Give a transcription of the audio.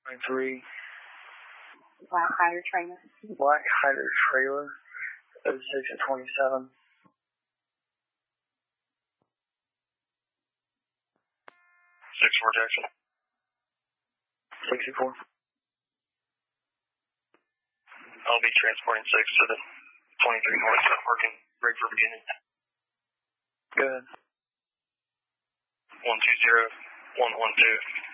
23. Black Hyder trailer. Black Hyder trailer. 06 at 27. 6-4 Jackson. 64. I'll be transporting 6 to the 23 North South Parking. Break for Virginia. Good. 120-112.